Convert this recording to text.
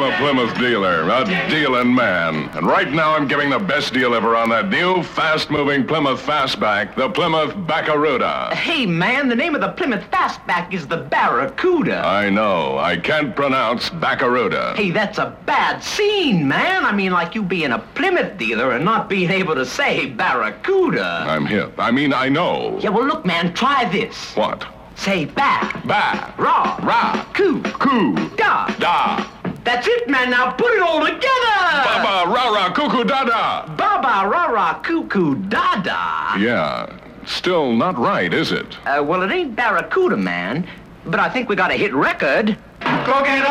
a Plymouth dealer, a dealing man. And right now I'm giving the best deal ever on that new, fast-moving Plymouth Fastback, the Plymouth Barracuda. Hey, man, the name of the Plymouth Fastback is the Barracuda. I know. I can't pronounce Barracuda. Hey, that's a bad scene, man. I mean, like you being a Plymouth dealer and not being able to say Barracuda. I'm hip. I mean, I know. Yeah, well, look, man, try this. What? Say back. Ba. Raw. Ra. Coo. Coo. Da. Da. That's it, man. Now put it all together. Baba, ra-ra, cuckoo, da-da. Baba, rah-rah, cuckoo, da-da. Yeah. Still not right, is it? Well, it ain't Barracuda, man. But I think we got a hit record. Go get